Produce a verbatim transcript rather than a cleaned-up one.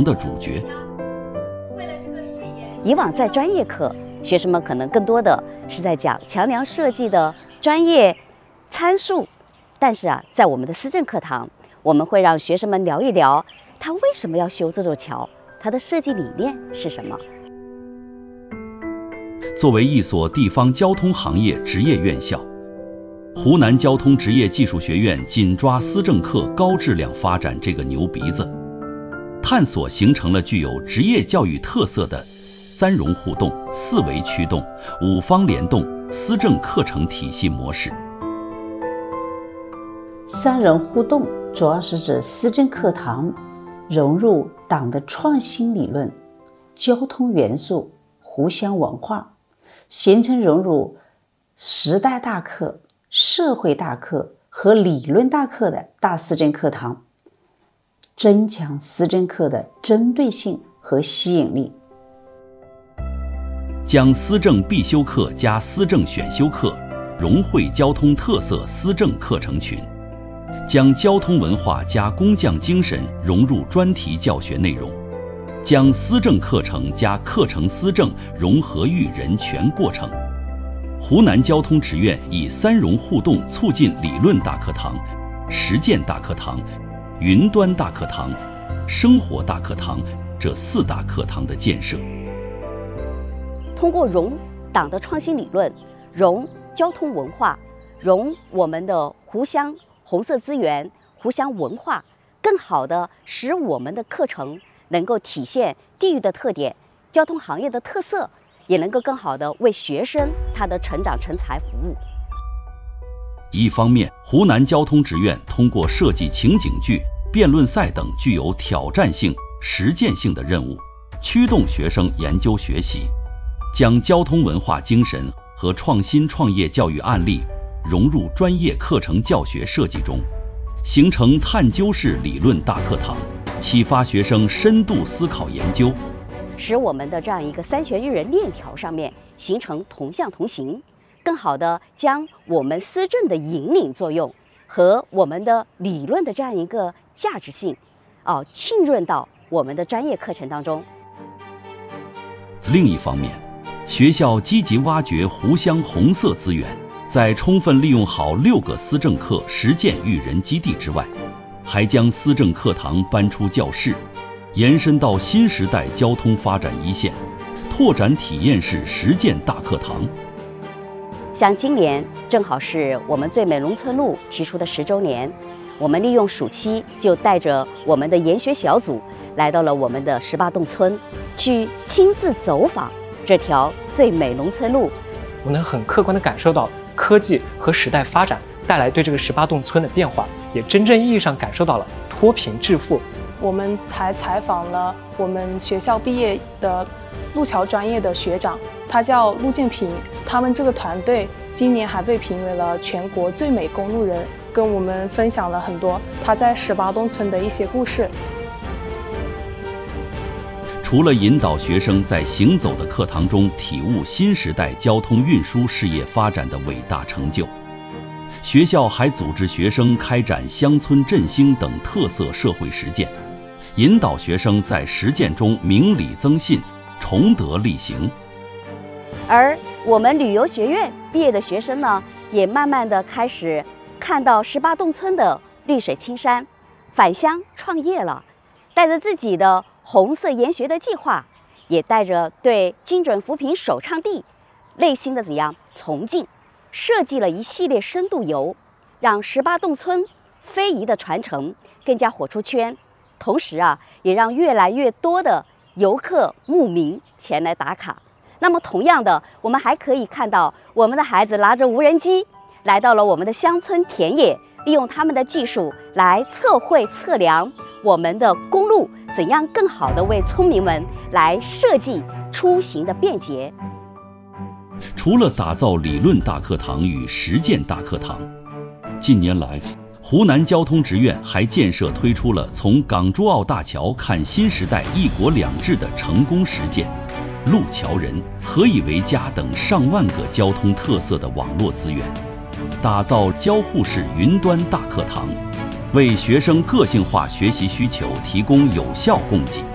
的主角。 以往在专业课，学生们可能更多的是在讲桥梁设计的专业参数，但是啊，在我们的思政课堂，我们会让学生们聊一聊，他为什么要修这座桥，它的设计理念是什么。 作为一所地方交通行业职业院校，湖南交通职业技术学院紧抓思政课高质量发展这个牛鼻子，探索形成了具有职业教育特色的三融互动、四维驱动、五方联动思政课程体系模式。 三融互动主要是指思政课堂融入党的创新理论、交通元素、湖湘文化，形成融入时代大课、社会大课和理论大课的大思政课堂，增强思政课的针对性和吸引力。 将思政必修课加思政选修课融汇交通特色思政课程群，将交通文化加工匠精神融入专题教学内容，将思政课程加课程思政融合育人全过程。湖南交通职院以三融互动促进理论大课堂、实践大课堂、云端大课堂、生活大课堂这四大课堂的建设， 通过融党的创新理论、融交通文化、融我们的湖湘红色资源、湖湘文化，更好的使我们的课程能够体现地域的特点、交通行业的特色，也能够更好的为学生他的成长成才服务。 一方面，湖南交通职院通过设计情景剧、辩论赛等具有挑战性、实践性的任务，驱动学生研究学习，将交通文化精神和创新创业教育案例融入专业课程教学设计中，形成探究式理论大课堂，启发学生深度思考研究， 使我们的这样一个三学育人链条上面形成同向同行，更好的将我们思政的引领作用和我们的理论的这样一个价值性哦，浸润到我们的专业课程当中。 另一方面，学校积极挖掘湖湘红色资源，在充分利用好六个思政课实践育人基地之外，还将思政课堂搬出教室，延伸到新时代交通发展一线，拓展体验式实践大课堂。 像今年正好是我们最美农村路提出的十周年，我们利用暑期就带着我们的研学小组来到了我们的十八洞村，去亲自走访这条最美农村路。 我能很客观地感受到科技和时代发展带来对这个十八洞村的变化，也真正意义上感受到了脱贫致富。 我们还采访了我们学校毕业的路桥专业的学长，他叫陆建平，他们这个团队今年还被评为了全国最美公路人，跟我们分享了很多他在十八洞村的一些故事。 除了引导学生在行走的课堂中体悟新时代交通运输事业发展的伟大成就，学校还组织学生开展乡村振兴等特色社会实践，引导学生在实践中明理增信，崇德力行。 而我们旅游学院毕业的学生呢，也慢慢的开始看到十八洞村的绿水青山，返乡创业了，带着自己的红色研学的计划，也带着对精准扶贫首倡地内心的怎样崇敬，设计了一系列深度游，让十八洞村非遗的传承更加火出圈，同时啊，也让越来越多的游客慕名前来打卡。那么同样的，我们还可以看到我们的孩子拿着无人机来到了我们的乡村田野，利用他们的技术来测绘测量我们的公路，怎样更好地为村民们来设计出行的便捷。 除了打造理论大课堂与实践大课堂，近年来湖南交通职院还建设推出了从港珠澳大桥看新时代一国两制的成功实践、路桥人、何以为家等上万个交通特色的网络资源，打造交互式云端大课堂，为学生个性化学习需求提供有效供给。